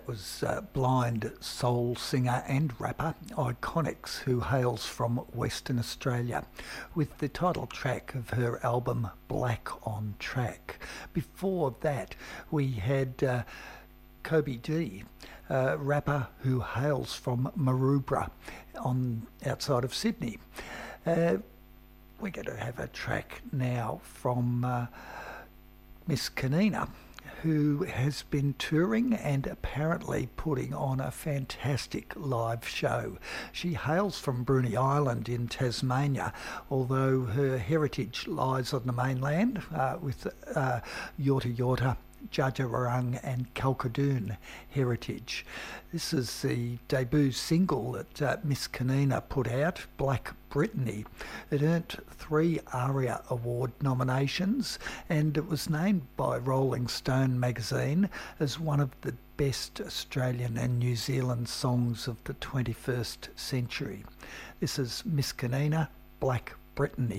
That was blind soul singer and rapper Iconics, who hails from Western Australia, with the title track of her album Black on Track. Before that, we had Kobe D, a rapper who hails from Maroubra outside of Sydney. We're going to have a track now from Miss Kanina, who has been touring and apparently putting on a fantastic live show. She hails from Bruny Island in Tasmania, although her heritage lies on the mainland with Yorta Yorta, Djajarurrung and Kalkadoon heritage. This is the debut single that Miss Kanina put out, Black Brittany. It earned 3 ARIA Award nominations, and it was named by Rolling Stone magazine as one of the best Australian and New Zealand songs of the 21st century. This is Miss Kanina, Black Brittany.